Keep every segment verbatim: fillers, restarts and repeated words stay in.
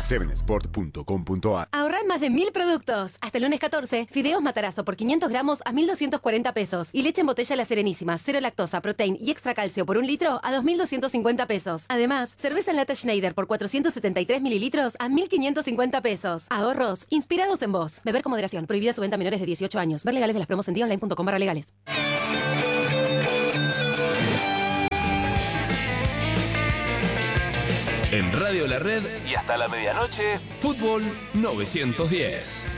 seven sport punto com punto a r. Ahorrar más de mil productos. Hasta el lunes catorce, fideos Matarazo por quinientos gramos a mil doscientos cuarenta pesos. Y leche en botella La Serenísima, cero lactosa, protein y extra calcio por un litro a dos mil doscientos cincuenta pesos. Además, cerveza en lata Schneider por cuatrocientos setenta y tres mililitros a mil quinientos cincuenta pesos. Ahorros inspirados en vos. Beber con moderación. Prohibida su venta a menores de dieciocho años. Ver legales de las promos en día online punto com barra legales. En Radio La Red y hasta la medianoche, Fútbol novecientos diez.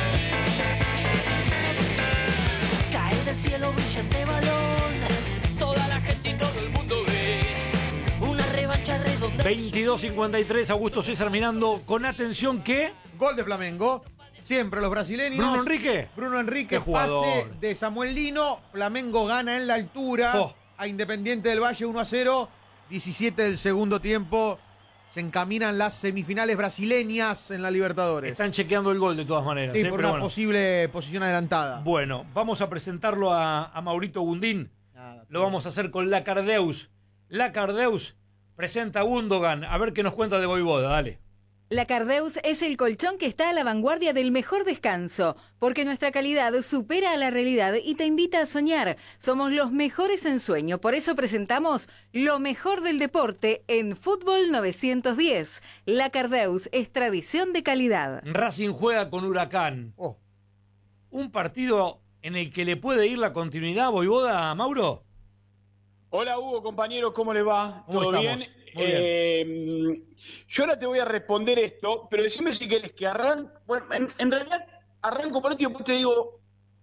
Cae del cielo brillante balón, toda la gente y todo el mundo ve una revancha redonda. veintidós cincuenta y tres, Augusto César mirando con atención que... Gol de Flamengo. Siempre los brasileños. Bruno Enrique. Bruno Enrique, Qué jugador. pase de Samuel Lino. Flamengo gana en la altura. Oh. A Independiente del Valle uno a cero. diecisiete del segundo tiempo. Se encaminan las semifinales brasileñas en la Libertadores. Están chequeando el gol de todas maneras. Sí, ¿eh? por Pero una bueno. posible posición adelantada. Bueno, vamos a presentarlo a, a Maurito Gundín. Nada, Lo vamos a hacer con Lacardeus. Lacardeus presenta a Gundogan. A ver qué nos cuenta de Voivoda, dale. Lacardeus es el colchón que está a la vanguardia del mejor descanso, porque nuestra calidad supera a la realidad y te invita a soñar. Somos los mejores en sueño, por eso presentamos lo mejor del deporte en Fútbol novecientos diez. Lacardeus es tradición de calidad. Racing juega con Huracán. Oh. Un partido en el que le puede ir la continuidad a Voivoda, Mauro. Hola Hugo, compañeros, ¿cómo les va? ¿Cómo ¿Todo estamos? bien? Muy bien. Eh, yo ahora te voy a responder esto, pero decime si querés que arranque. Bueno, en, en realidad arranco por esto y después te digo,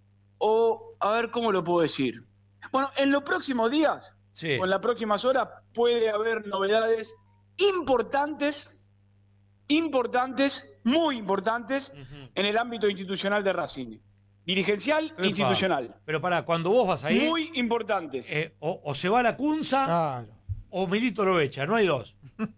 o a ver cómo lo puedo decir. Bueno, en los próximos días, Sí. o en las próximas horas, puede haber novedades importantes, importantes, muy importantes, Ujú. en el ámbito institucional de Racing. Dirigencial Epa. e institucional. Pero pará, cuando vos vas ahí, Muy importantes. eh, o, o se va la Cunza Claro. o Milito lo echa, no hay dos.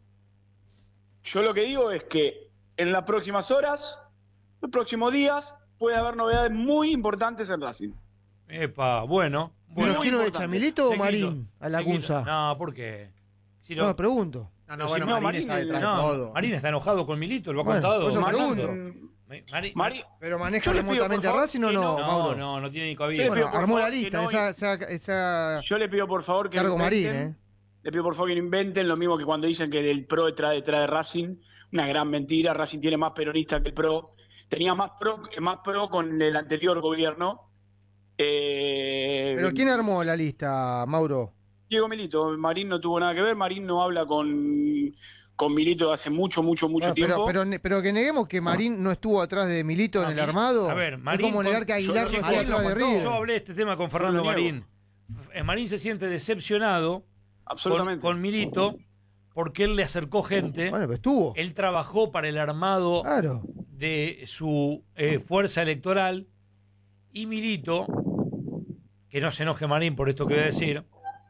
Yo lo que digo es que en las próximas horas, los próximos días, puede haber novedades muy importantes en Racing. Epa, bueno. bueno. ¿Pero quién lo echa, importante. Milito o Seguilo, Marín a la seguilo. Cunza? No, ¿por qué? Si No, lo- pregunto. No, Pero no, si bueno, no, Marín, Marín, está detrás no, de todo. Marín está enojado con Milito, lo ha Bueno, contado. por eso Marín- pregunto. Mari- Mari- Mari- ¿Pero maneja Yo le pido, remotamente por a favor, Racing o que no, no- no, Mauro? no, no tiene ni Yo cabida. le Bueno, pido, por armó la favor, que lista, no- esa, esa, esa Yo le pido por favor que cargo no Marín, inventen, ¿eh? Le pido por favor que no inventen lo mismo que cuando dicen que el PRO detrás, detrás de Racing. Una gran mentira. Racing tiene más peronista que el PRO. Tenía más PRO, más pro con el anterior gobierno. Eh, ¿Pero quién armó la lista, Mauro? Diego Milito. Marín no tuvo nada que ver. Marín no habla con, con Milito hace mucho, mucho, mucho Bueno, tiempo. pero, pero, ne- pero que neguemos que Marín no estuvo atrás de Milito No, en el Milito- armado. a ver, Marín es como negar con- que Aguilar yo- no Marín estuvo lo atrás de contó. River. Yo hablé de este tema con Fernando Yo lo niego. Marín. Eh, Marín se siente decepcionado con, Absolutamente. con Milito porque él le acercó gente. Bueno, pero estuvo. Él trabajó para el armado Claro. de su eh, fuerza electoral y Milito, que no se enoje Marín por esto que voy a decir,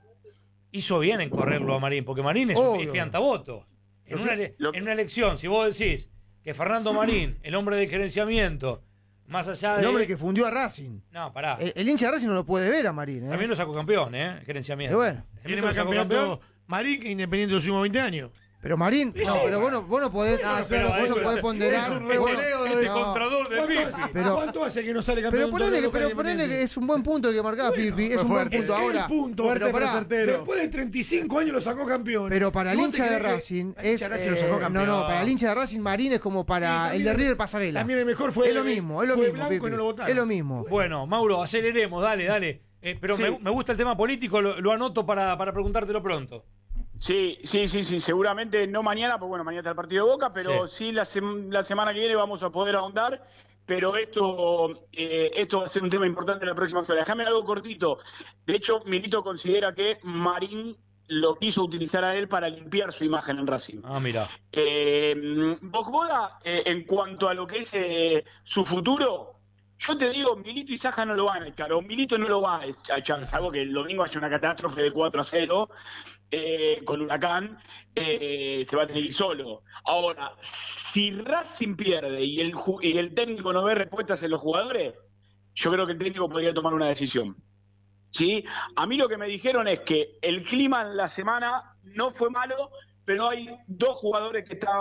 hizo bien en correrlo a Marín, porque Marín es un Obvio. fiantavotos. En Lo una, que- ele- lo- en una elección, si vos decís que Fernando Marín, el hombre de gerenciamiento, más allá de... El hombre que fundió a Racing. No, pará. El, el hincha de Racing no lo puede ver a Marín, ¿eh? También lo sacó campeón, ¿eh? El gerenciamiento. Y bueno. El Tiene lo más sacó campeonato Marín que Independiente de los últimos veinte años. Pero Marín, no, pero vos no, vos no podés, No, vos pero no ahí- podés ponderar. es un vos- revoleo de- Este no. contrador de ¿Cuánto Pipi. hace, Pero- ¿Cuánto hace que no sale campeón? Pero ponele, que- todo pero local ponele que Independiente? es un buen punto el que marcaba Pipi, es fue un buen fuerte. punto Es ahora. el punto. Fuerte, Pero pero pará, certero. Después de treinta y cinco años lo sacó campeón. pero para el ¿Y vos hincha te de crees que- Racing el es hincha de Racing lo eh, sacó no, campeón. no, para el hincha de Racing Marín es como para Sí, el también de el- River Pasarela. También el mejor fue Es lo mismo, es lo fue mismo, Blanco y Pipi. no lo votaron. Es lo mismo. Bueno, Mauro, aceleremos, dale, dale. Eh, pero Sí. me, me gusta el tema político, lo, lo anoto para, para preguntártelo pronto. Sí, sí, sí, sí, seguramente no mañana, porque bueno, mañana está el partido de Boca, pero sí, Sí. la, sem- la semana que viene vamos a poder ahondar, pero esto, eh, esto va a ser un tema importante en la próxima semana. Déjame algo cortito. De hecho, Milito considera que Marín lo quiso utilizar a él para limpiar su imagen en Racing. Ah, mira. Eh, Bocboda, eh, en cuanto a lo que es eh, su futuro, yo te digo, Milito y Saja no lo van a echar, o Milito no lo va a echar, salvo que el domingo haya una catástrofe de cuatro a cero eh, con Huracán, eh, se va a tener que ir solo. Ahora, si Racing pierde y el, ju- y el técnico no ve respuestas en los jugadores, yo creo que el técnico podría tomar una decisión. ¿Sí? A mí lo que me dijeron es que el clima en la semana no fue malo, pero hay dos jugadores que estaban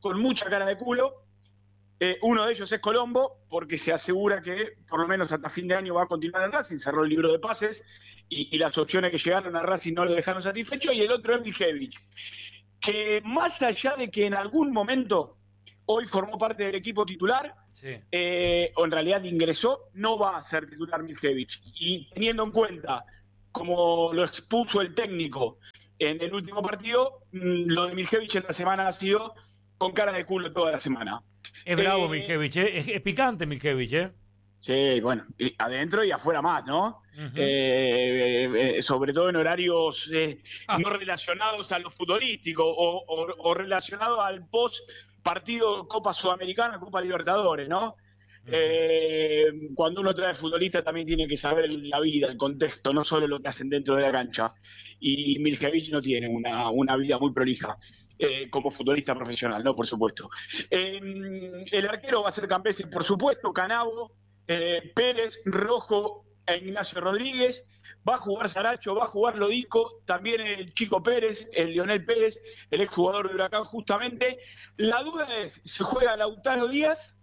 con mucha cara de culo. Eh, uno de ellos es Colombo, porque se asegura que por lo menos hasta fin de año va a continuar en Racing, cerró el libro de pases y, y las opciones que llegaron a Racing no lo dejaron satisfecho. Y el otro es Miljevic, que más allá de que en algún momento hoy formó parte del equipo titular, sí. eh, o en realidad ingresó, no va a ser titular Miljevic. Y teniendo en cuenta, como lo expuso el técnico en el último partido, lo de Miljevic en la semana ha sido con cara de culo toda la semana. Es bravo eh, Miljevic, ¿eh? es, es picante Miljevic, ¿eh? Sí, bueno, y adentro y afuera más, ¿no? Uh-huh. eh, eh, eh, sobre todo en horarios eh, ah. no relacionados a lo futbolístico o, o, o relacionados al post partido Copa Sudamericana, Copa Libertadores, ¿no? Uh-huh. Eh, cuando uno trae futbolista también tiene que saber la vida, el contexto, no solo lo que hacen dentro de la cancha. Y Miljevic no tiene una, una vida muy prolija eh, como futbolista profesional, ¿no? Por supuesto. Eh, el arquero va a ser Campesi, por supuesto, Canavo, eh, Pérez, Rojo e Ignacio Rodríguez. Va a jugar Saracho, va a jugar Lodico, también el Chico Pérez, el Lionel Pérez, el exjugador de Huracán justamente. La duda es si juega Lautaro Díaz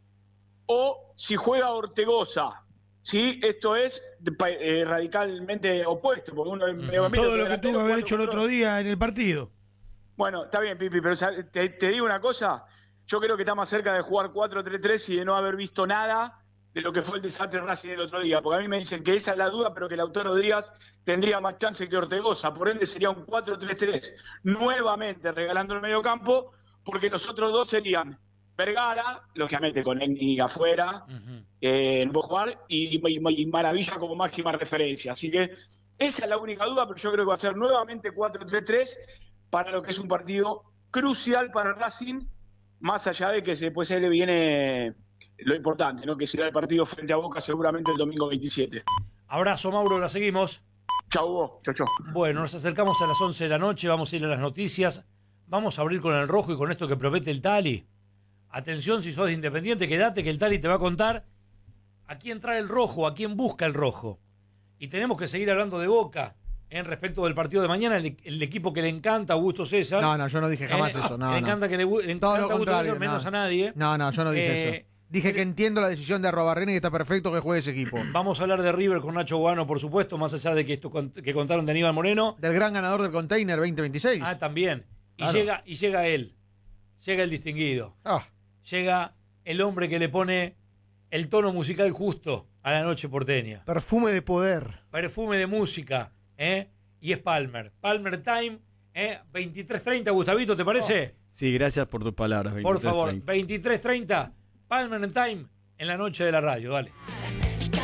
o si juega Ortegoza. ¿Sí? Esto es eh, radicalmente opuesto. Porque uno uh-huh. Todo lo que tuvo que haber hecho el otro día en el partido. Bueno, está bien, Pipi, pero te, te digo una cosa. Yo creo que está más cerca de jugar cuatro tres tres y de no haber visto nada de lo que fue el desastre Racing el otro día. Porque a mí me dicen que esa es la duda, pero que Lautaro Díaz tendría más chance que Ortegoza. Por ende sería un cuatro tres tres. Nuevamente regalando el medio campo, porque los otros dos serían Vergara, lógicamente con Egni afuera, uh-huh. eh, no puedo jugar, y, y, y Maravilla como máxima referencia. Así que esa es la única duda, pero yo creo que va a ser nuevamente cuatro tres tres para lo que es un partido crucial para Racing, más allá de que después se le viene lo importante, ¿no? Que será el partido frente a Boca seguramente el domingo veintisiete. Abrazo, Mauro, la seguimos. Chau, Hugo. Chau, chau. Bueno, nos acercamos a las once de la noche, vamos a ir a las noticias, vamos a abrir con el rojo y con esto que promete el Tali. Atención, si sos de Independiente, quédate que el Tali te va a contar a quién trae el rojo, a quién busca el rojo. Y tenemos que seguir hablando de Boca en respecto del partido de mañana, el, el equipo que le encanta a Augusto César. No, no, yo no dije jamás eh, eso. No, le no. encanta que le, le encanta a Augusto César, menos no. a nadie. No, no, yo no dije eh, eso. Dije que entiendo la decisión de Arrobarrena y que está perfecto que juegue ese equipo. Vamos a hablar de River con Nacho Guano, por supuesto, más allá de que esto que contaron de Aníbal Moreno. Del gran ganador del Container veinte veintiséis. Ah, también. Y, claro. llega, y llega él. Llega el distinguido. Ah. Llega el hombre que le pone el tono musical justo a la noche porteña. Perfume de poder. Perfume de música, ¿eh? Y es Palmer. Palmer Time, ¿eh? veintitrés treinta, Gustavito, ¿te parece? Oh. Sí, gracias por tus palabras. Por favor, veintitrés treinta, Palmer Time en la noche de la radio, dale.